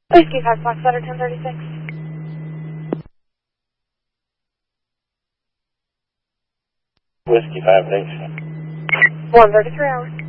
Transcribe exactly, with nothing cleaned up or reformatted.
Whiskey five Foxtrot ten thirty-six. Whiskey five thirty-six. one thirty-three hours.